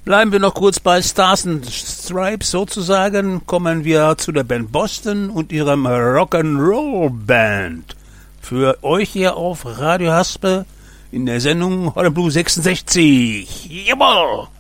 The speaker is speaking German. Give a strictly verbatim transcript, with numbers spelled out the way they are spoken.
Bleiben wir noch kurz bei Stars and Stripes sozusagen, kommen wir zu der Band Boston und ihrem Rock'n'Roll Band. Für euch hier auf Radio Haspe in der Sendung Horror Blue sechsundsechzig. Jawohl!